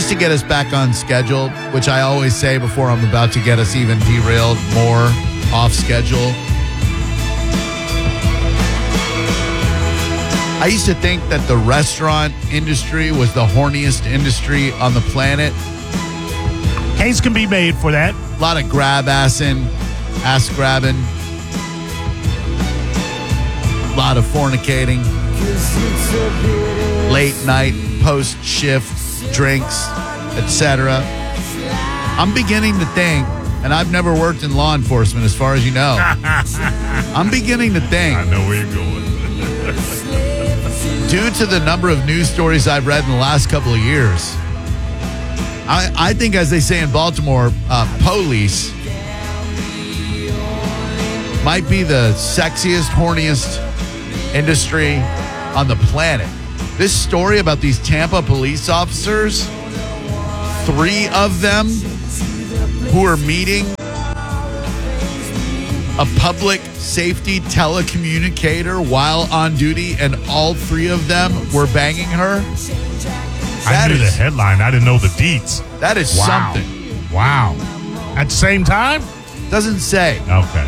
just to get us back on schedule, which I always say before I'm about to get us even derailed more off schedule. I used to think that the restaurant industry was the horniest industry on the planet. Case can be made for that. A lot of grab-assing, ass-grabbing. A lot of fornicating. Late night, post-shift drinks, etc. I'm beginning to think, and I've never worked in law enforcement as far as you know. I'm beginning to think. I know where you're going. Due to the number of news stories I've read in the last couple of years, I think, as they say in Baltimore, police might be the sexiest, horniest industry on the planet. This story about these Tampa police officers, 3 of them who are meeting a public safety telecommunicator while on duty, and all 3 of them were banging her. I knew the headline. I didn't know the deets. That is something. Wow. At the same time? Doesn't say. Okay.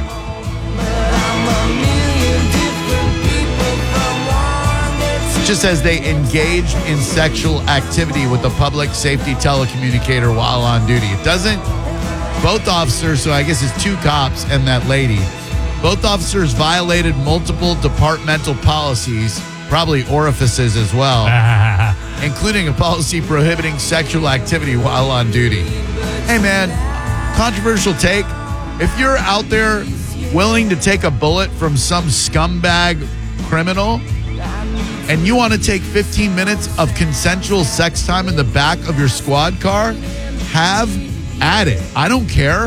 Just says they engaged in sexual activity with a public safety telecommunicator while on duty. It doesn't. Both officers, so I guess it's 2 cops and that lady. Both officers violated multiple departmental policies, probably orifices as well, including a policy prohibiting sexual activity while on duty. Hey, man, controversial take. If you're out there willing to take a bullet from some scumbag criminal and you want to take 15 minutes of consensual sex time in the back of your squad car, have at it. I don't care.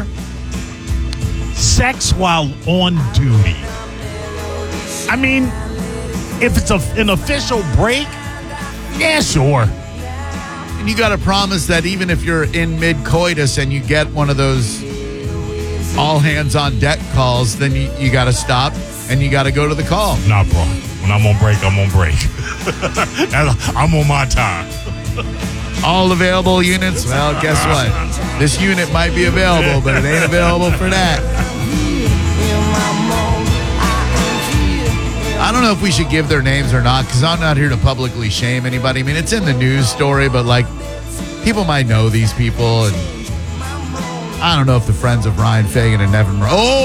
Sex while on duty. I mean, if it's an official break, yeah, sure. And you got to promise that even if you're in mid-coitus and you get one of those all-hands-on-deck calls, then you got to stop and you got to go to the call. Nah, bro. When I'm on break, I'm on break. I'm on my time. All available units? Well, guess what? This unit might be available, but it ain't available for that. I don't know if we should give their names or not, because I'm not here to publicly shame anybody. I mean, it's in the news story, but, like, people might know these people, and I don't know if the friends of Ryan Fagan and Nevin...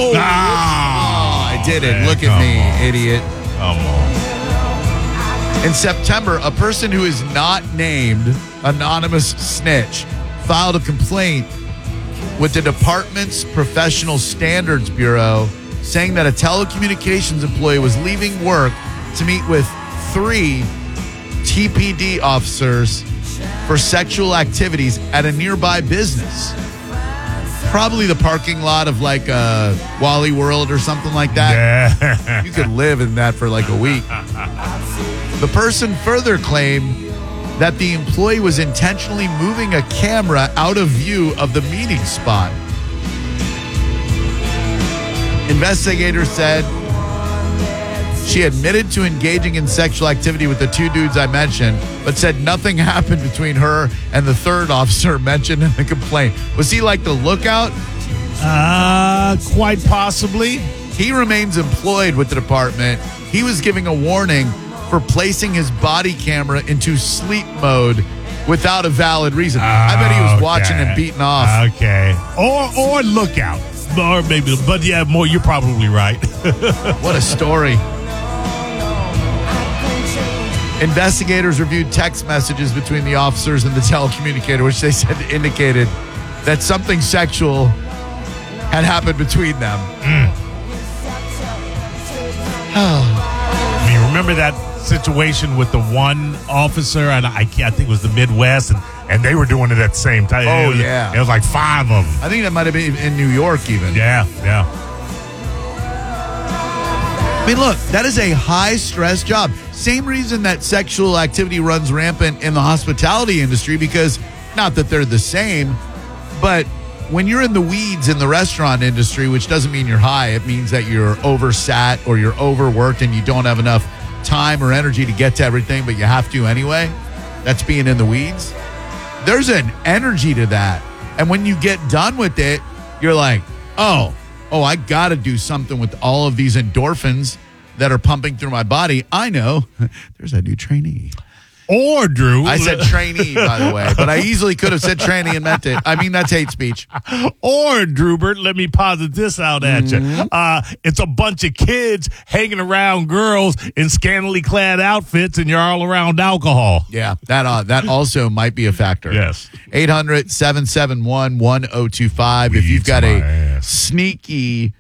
I did it. Man, look at me, idiot. Come on. In September, a person who is not named anonymous snitch filed a complaint with the department's Professional Standards Bureau saying that a telecommunications employee was leaving work to meet with 3 TPD officers for sexual activities at a nearby business. Probably the parking lot of like Wally World or something like that. Yeah. You could live in that for like a week. The person further claimed that the employee was intentionally moving a camera out of view of the meeting spot. Investigators said she admitted to engaging in sexual activity with the 2 dudes I mentioned, but said nothing happened between her and the 3rd officer mentioned in the complaint. Was he like the lookout? Quite possibly. He remains employed with the department. He was giving a warning for placing his body camera into sleep mode without a valid reason. I bet he was watching and beating off. Okay. Or lookout. Or maybe, but yeah, more. You're probably right. What a story. Investigators reviewed text messages between the officers and the telecommunicator, which they said indicated that something sexual had happened between them. I mean, remember that situation with the one officer, and I think it was the Midwest, and they were doing it at the same time. Oh, It was like 5 of them. I think that might have been in New York even. Yeah. I mean, look, that is a high-stress job. Same reason that sexual activity runs rampant in the hospitality industry, because not that they're the same, but when you're in the weeds in the restaurant industry, which doesn't mean you're high, it means that you're oversat or you're overworked and you don't have enough time or energy to get to everything, but you have to anyway. That's being in the weeds. there's an energy to that. And when you get done with it, you're like, oh, I got to do something with all of these endorphins that are pumping through my body. I know. There's a new trainee. Or, Drew. I said trainee, by the way, but I easily could have said trainee and meant it. I mean, that's hate speech. Or, Drewbert, let me posit this out at you. It's a bunch of kids hanging around girls in scantily clad outfits, and you're all around alcohol. Yeah, that also might be a factor. Yes. 800-771-1025. If you've got a sneaky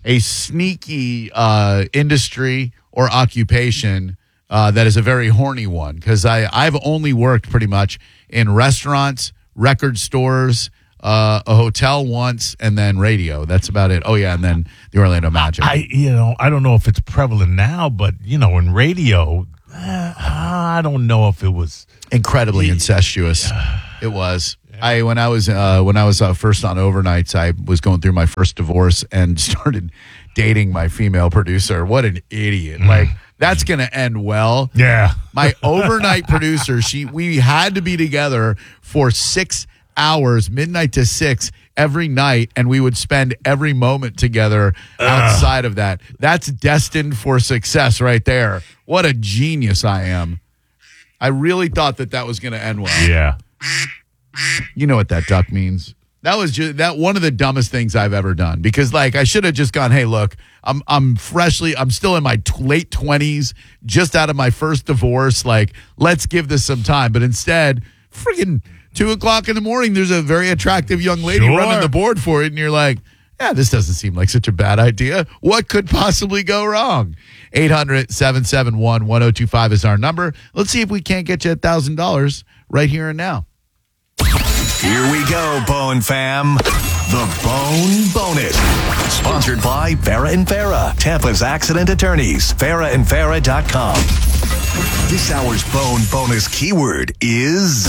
industry or occupation that is a very horny one, because I've only worked pretty much in restaurants, record stores, a hotel once, and then radio. That's about it. Oh, yeah, and then the Orlando Magic. I don't know if it's prevalent now, but, in radio, I don't know if it was incredibly incestuous. It was. When I was first on overnights, I was going through my first divorce and started dating my female producer. What an idiot! Like, that's going to end well. Yeah. My overnight producer, we had to be together for 6 hours, midnight to 6 every night, and we would spend every moment together outside of that. That's destined for success right there. What a genius I am. I really thought that was going to end well. Yeah. You know what that duck means. That was just one of the dumbest things I've ever done, because I should have just gone, hey, look, I'm still in my late 20s, just out of my first divorce. Let's give this some time. But instead, freaking 2:00 in the morning, there's a very attractive young lady running the board for it. And you're like, yeah, this doesn't seem like such a bad idea. What could possibly go wrong? 800-771-1025 is our number. Let's see if we can't get you $1,000 right here and now. Here we go, Bone fam. The Bone Bonus. Sponsored by Farah and Farah, Tampa's accident attorneys. FarahandFarah.com. This hour's Bone Bonus keyword is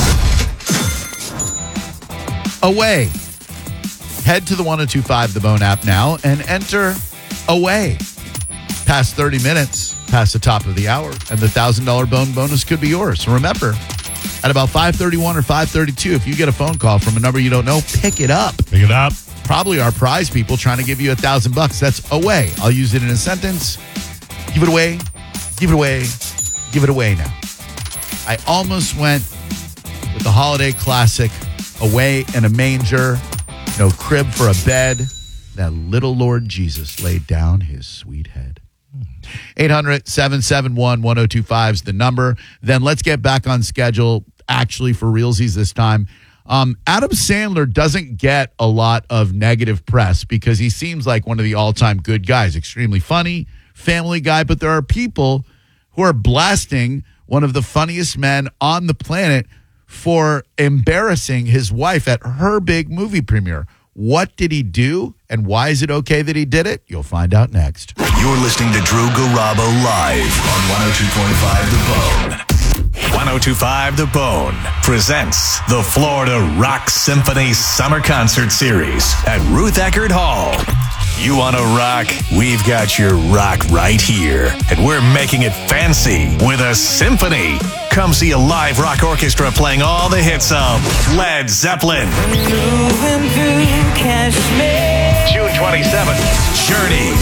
away. Head to the 1025 The Bone app now and enter away. Past 30 minutes, past the top of the hour, and the $1,000 Bone Bonus could be yours. Remember, at about 5:31 or 5:32, if you get a phone call from a number you don't know, pick it up. Pick it up. Probably our prize people trying to give you $1,000. That's away. I'll use it in a sentence. Give it away. Give it away. Give it away now. I almost went with the holiday classic, away in a manger, no crib for a bed. That little Lord Jesus laid down his sweet head. 800-771-1025 is the number. Then let's get back on schedule, actually, for realsies this time. Adam Sandler doesn't get a lot of negative press because he seems like one of the all-time good guys. Extremely funny, family guy, but there are people who are blasting one of the funniest men on the planet for embarrassing his wife at her big movie premiere. What did he do, and why is it okay that he did it? You'll find out next. You're listening to Drew Garabo live on 102.5 The Bone. 102.5 The Bone presents the Florida Rock Symphony Summer Concert Series at Ruth Eckerd Hall. You want to rock? We've got your rock right here. And we're making it fancy with a symphony. Come see a live rock orchestra playing all the hits of Led Zeppelin. June 27th, Journey.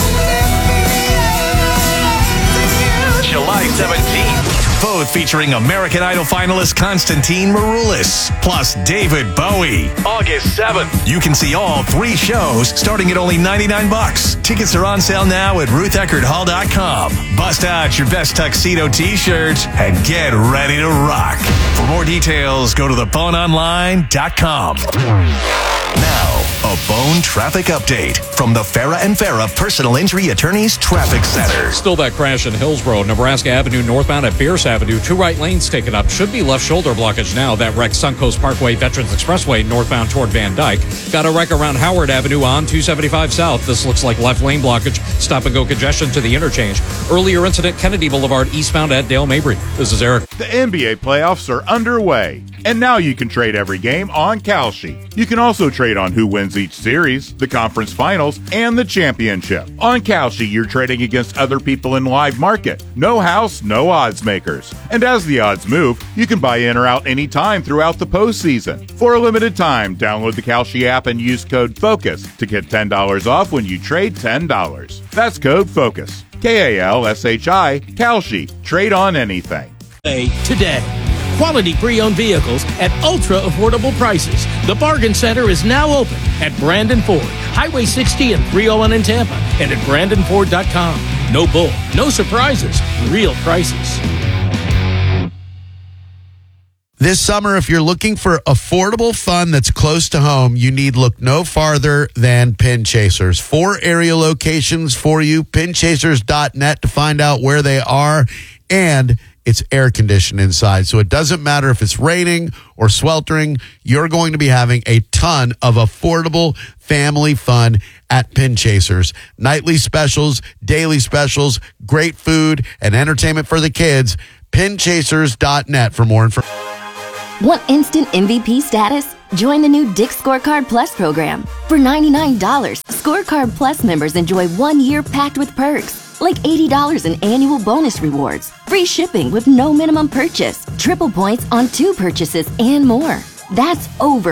July 17th. Both featuring American Idol finalist Constantine Maroulis, plus David Bowie. August 7th. You can see all 3 shows starting at only $99. Tickets are on sale now at RuthEckerdHall.com. Bust out your best tuxedo t-shirts and get ready to rock. For more details, go to theboneonline.com. Now, a Bone traffic update from the Farah and Farah Personal Injury Attorneys Traffic Center. Still that crash in Hillsborough, Nebraska Avenue northbound at Pierce Avenue. 2 right lanes taken up. Should be left shoulder blockage now. That wreck Suncoast Parkway, Veterans Expressway northbound toward Van Dyke. Got a wreck around Howard Avenue on 275 South. This looks like left lane blockage. Stop and go congestion to the interchange. Earlier incident, Kennedy Boulevard eastbound at Dale Mabry. This is Eric. The NBA playoffs are underway, and now you can trade every game on Kalshi. You can also trade on who wins wins each series, the conference finals, and the championship. On Kalshi, you're trading against other people in live market. No house, no odds makers. And as the odds move, you can buy in or out anytime throughout the postseason. For a limited time, download the Kalshi app and use code FOCUS to get $10 off when you trade $10. That's code FOCUS. KALSHI, Kalshi. Trade on anything. Today. Quality pre-owned vehicles at ultra-affordable prices. The Bargain Center is now open at Brandon Ford, Highway 60 and 301 in Tampa, and at BrandonFord.com. No bull, no surprises, real prices. This summer, if you're looking for affordable fun that's close to home, you need look no farther than Pin Chasers. 4 area locations for you, pinchasers.net to find out where they are, and it's air conditioned inside. So it doesn't matter if it's raining or sweltering, you're going to be having a ton of affordable family fun at Pin Chasers. Nightly specials, daily specials, great food, and entertainment for the kids. Pinchasers.net for more information. Want instant MVP status? Join the new Dick's Scorecard Plus program. For $99, Scorecard Plus members enjoy 1 year packed with perks, like $80 in annual bonus rewards, free shipping with no minimum purchase, triple points on 2 purchases, and more. That's over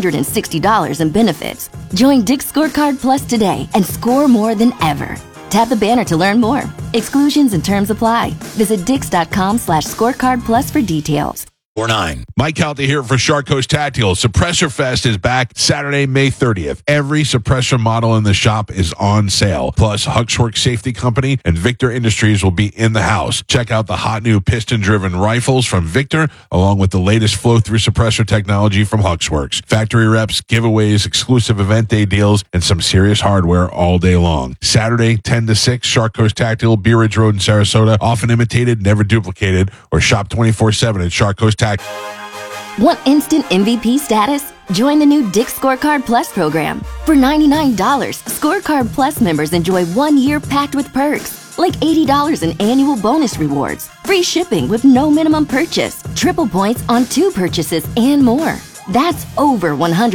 $160 in benefits. Join Dick's Scorecard Plus today and score more than ever. Tap the banner to learn more. Exclusions and terms apply. Visit dix.com/scorecard plus for details. 4-9. Mike Calta here for Shark Coast Tactical. Suppressor Fest is back Saturday, May 30th. Every suppressor model in the shop is on sale. Plus, Huxworks Safety Company and Victor Industries will be in the house. Check out the hot new piston-driven rifles from Victor, along with the latest flow-through suppressor technology from Huxworks. Factory reps, giveaways, exclusive event day deals, and some serious hardware all day long. Saturday, 10 to 6, Shark Coast Tactical, Bee Ridge Road in Sarasota. Often imitated, never duplicated. Or shop 24/7 at Shark Coast Tactical. Want instant MVP status? Join the new Dick's Scorecard Plus program. For $99, Scorecard Plus members enjoy 1 year packed with perks, like $80 in annual bonus rewards, free shipping with no minimum purchase, triple points on 2 purchases, and more. That's over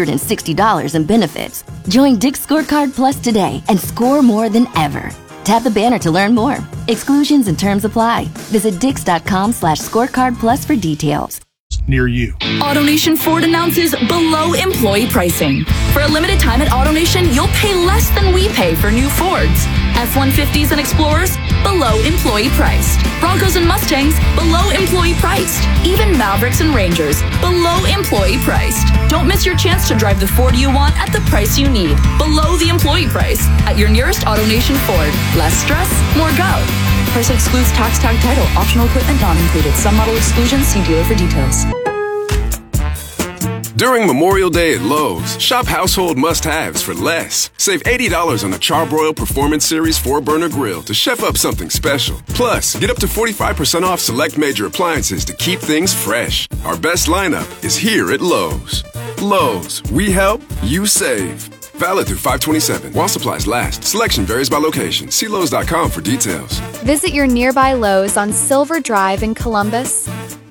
$160 in benefits. Join Dick's Scorecard Plus today and score more than ever. Tap the banner to learn more. Exclusions and terms apply. Visit dix.com/scorecard plus for details. Near you. AutoNation Ford announces below employee pricing. For a limited time at AutoNation, you'll pay less than we pay for new Fords. F-150s and Explorers, below employee priced. Broncos and Mustangs, below employee priced. Even Mavericks and Rangers, below employee priced. Don't miss your chance to drive the Ford you want at the price you need, below the employee price, at your nearest AutoNation Ford. Less stress, more go. Price excludes tax tag title. Optional equipment not included. Some model exclusions. See dealer for details. During Memorial Day at Lowe's, shop household must-haves for less. Save $80 on the Charbroil Performance Series 4-burner grill to chef up something special. Plus, get up to 45% off select major appliances to keep things fresh. Our best lineup is here at Lowe's. Lowe's, we help, you save. Valid through 5/27. While supplies last. Selection varies by location. See Lowe's.com for details. Visit your nearby Lowe's on Silver Drive in Columbus.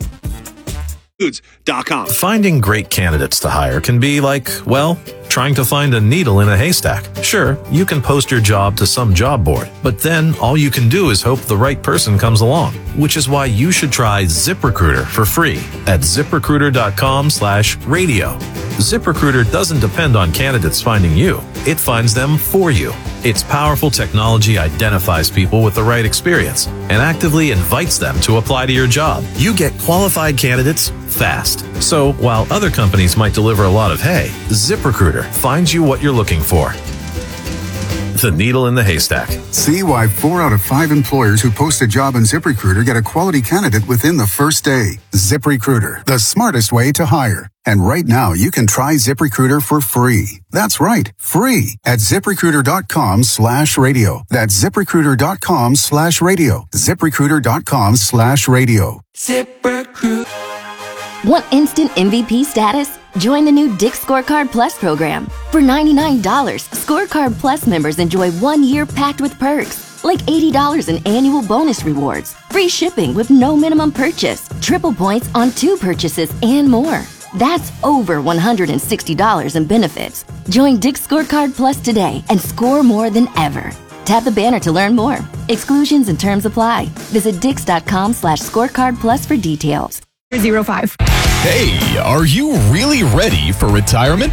Finding great candidates to hire can be like, well, trying to find a needle in a haystack. Sure, you can post your job to some job board, but then all you can do is hope the right person comes along, which is why you should try ZipRecruiter for free at ZipRecruiter.com/radio. ZipRecruiter doesn't depend on candidates finding you. It finds them for you. Its powerful technology identifies people with the right experience and actively invites them to apply to your job. You get qualified candidates fast. So while other companies might deliver a lot of hay, ZipRecruiter finds you what you're looking for. The needle in the haystack. See why 4 out of 5 employers who post a job in ZipRecruiter get a quality candidate within the first day. ZipRecruiter, the smartest way to hire. And right now, you can try ZipRecruiter for free. That's right, free at ZipRecruiter.com/radio. That's ZipRecruiter.com/radio. ZipRecruiter.com/radio. ZipRecruiter. Want instant MVP status? Join the new Dick's Scorecard Plus program. For $99, Scorecard Plus members enjoy 1 year packed with perks, like $80 in annual bonus rewards, free shipping with no minimum purchase, triple points on 2 purchases, and more. That's over $160 in benefits. Join Dick's Scorecard Plus today and score more than ever. Tap the banner to learn more. Exclusions and terms apply. Visit dix.com/scorecard plus for details. 05. Hey, are you really ready for retirement?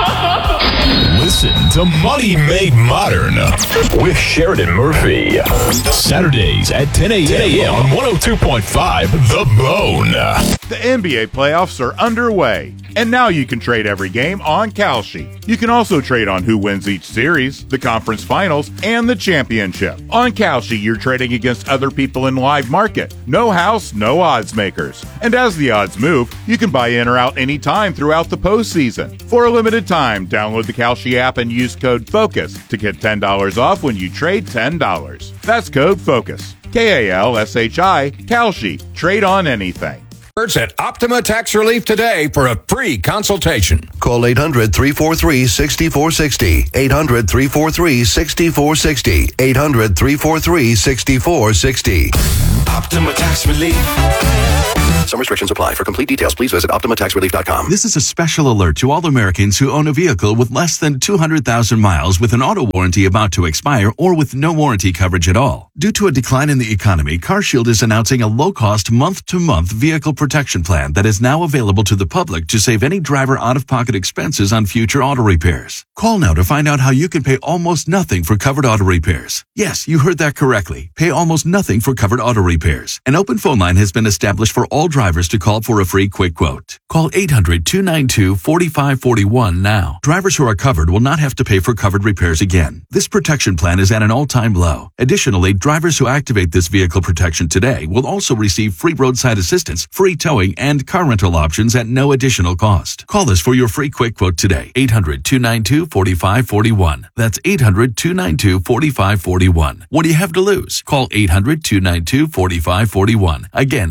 Listen to Money Made Modern with Sheridan Murphy. Saturdays at 10 a.m. on 102.5 The Bone. The NBA playoffs are underway, and now you can trade every game on Kalshi. You can also trade on who wins each series, the conference finals, and the championship. On Kalshi, you're trading against other people in live market. No house, no odds makers. And as the odds move, you can buy in or out anytime throughout the postseason. For a limited time, download the Kalshi app and use code FOCUS to get $10 off when you trade $10. That's code FOCUS. KALSHI, Kalshi. Trade on anything. At Optima Tax Relief today for a free consultation. Call 800-343-6460. 800-343-6460. 800-343-6460. Optima Tax Relief. Some restrictions apply. For complete details, please visit OptimaTaxRelief.com. This is a special alert to all Americans who own a vehicle with less than 200,000 miles with an auto warranty about to expire or with no warranty coverage at all. Due to a decline in the economy, CarShield is announcing a low-cost month-to-month vehicle protection plan that is now available to the public to save any driver out-of-pocket expenses on future auto repairs. Call now to find out how you can pay almost nothing for covered auto repairs. Yes, you heard that correctly. Pay almost nothing for covered auto repairs. An open phone line has been established for all drivers to call for a free quick quote. Call 800-292-4541 now. Drivers who are covered will not have to pay for covered repairs again. This protection plan is at an all-time low. Additionally, drivers who activate this vehicle protection today will also receive free roadside assistance, free towing, and car rental options at no additional cost. Call us for your free quick quote today. 800-292-4541. That's 800-292-4541. What do you have to lose? Call 800-292-4541. Again,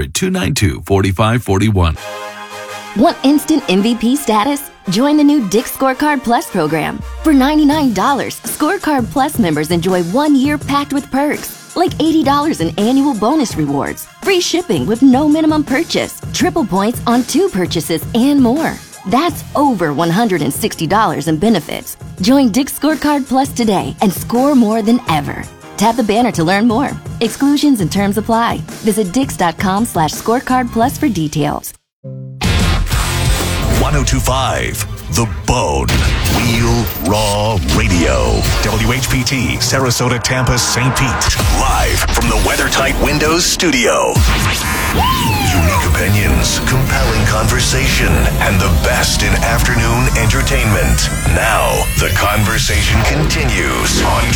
800-292-4541. Want instant MVP status? Join the new Dick's Scorecard Plus program. For $99, Scorecard Plus members enjoy 1 year packed with perks, like $80 in annual bonus rewards, free shipping with no minimum purchase, triple points on 2 purchases, and more. That's over $160 in benefits. Join Dick's Scorecard Plus today and score more than ever. Tap the banner to learn more. Exclusions and terms apply. Visit dix.com/scorecard plus for details. 1025 The Bone. Real Raw Radio. WHPT, Sarasota, Tampa, St. Pete. Live from the WeatherTight Windows studio. Unique opinions, compelling conversation, and the best in afternoon entertainment. Now, the conversation continues on